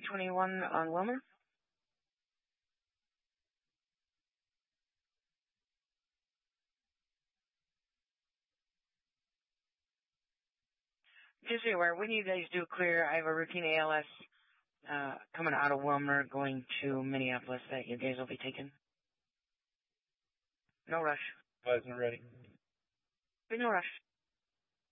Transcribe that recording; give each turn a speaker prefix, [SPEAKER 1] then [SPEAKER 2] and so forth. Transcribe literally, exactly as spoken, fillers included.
[SPEAKER 1] twenty-one on Wilmer. Just so you're aware, when you guys do clear, I have a routine A L S uh, coming out of Wilmer going to Minneapolis that you guys will be taking. No rush.
[SPEAKER 2] Wasn't ready.
[SPEAKER 1] Be no rush.